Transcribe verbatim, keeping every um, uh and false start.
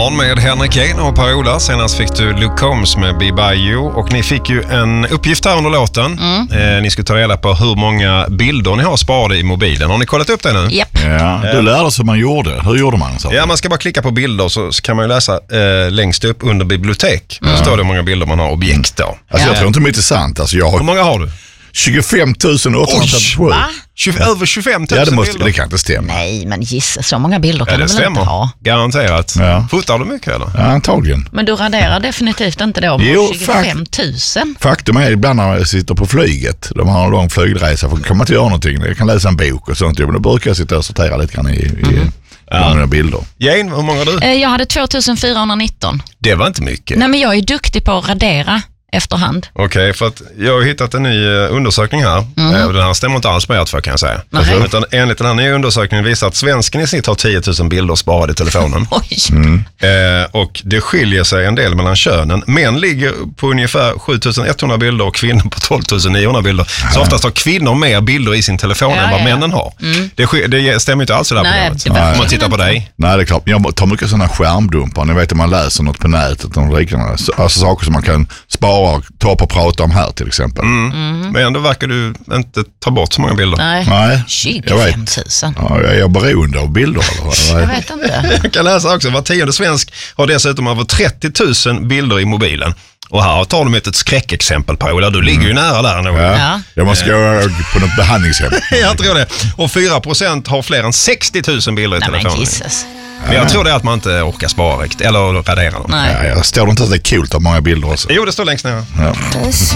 morgon med Henrik Jane och Per-Ola. Senast fick du Luke Combs med Be By You. Och ni fick ju en uppgift här under låten. Mm. Eh, ni skulle ta reda på hur många bilder ni har sparade i mobilen. Har ni kollat upp det nu? Yep. Ja, du lärde oss hur man gjorde. Hur gjorde man så? Ja, man ska bara klicka på bilder så kan man ju läsa eh, längst upp under bibliotek. Mm. Då står det hur många bilder man har objekt då. Alltså, jag tror inte det är sant. Alltså, jag har... Hur många har du? tjugofem tusen åttahundratrettiosju. tjugo, över tjugofem tusen ja, det, måste, bilder. det kan inte stämma. Nej, men gissa, så många bilder kan ja, det du väl stämmer. inte ha? Garanterat. Ja. Fotar du mycket eller? Ja, antagligen. Men du raderar definitivt inte då på jo, tjugofem tusen. Faktum är ibland när jag sitter på flyget, de har en lång flygresa, för kan man inte göra någonting. Jag kan läsa en bok och sånt. Men då brukar jag sitta och sortera lite grann i, i mm. ja. mina bilder. Jane, hur många har du? Jag hade tvåtusenfyrahundranitton. Det var inte mycket. Nej, men jag är duktig på att radera efterhand. Okej, okay, för att jag har hittat en ny undersökning här. Mm. Den här stämmer inte alls med ert för kan jag säga. Alltså, utan enligt den här nya undersökningen visar att svensken i snitt har tio tusen bilder sparade i telefonen. Oj. Mm. Eh, och det skiljer sig en del mellan könen. Män ligger på ungefär sjutusenetthundra bilder och kvinnor på tolvtusenniohundra bilder. Ja. Så oftast har kvinnor mer bilder i sin telefon ja, än vad ja. männen har. Mm. Det, det stämmer inte alls det där Nej, programmet. Om man tittar på dig. Nej, det är klart. Jag tar mycket sådana skärmdumpar. Ni vet om man läser något på nätet. Alltså saker som man kan spara och ta upp och prata om här till exempel. Mm. Mm. Men ändå verkar du inte ta bort så många bilder. Nej, Nej tjugofem tusen. Ja, jag är beroende av bilder. Eller? Jag vet inte. Jag kan läsa också, var tionde svensk har dessutom över trettio tusen bilder i mobilen. Och här tar de ett skräckexempel på Ola. Du ligger mm. ju nära där nu. Ja. Ja. Jag måste gå på något behandlingshem. Jag tror det. Och fyra procent har fler än sextio tusen bilder i Nej, telefonen. Men Jesus. Men jag tror det är att man inte orkar spara riktigt. Eller radera dem. Nej. Ja, jag står inte att det är kul att ha många bilder också. Jo, det står längst ner. Ja.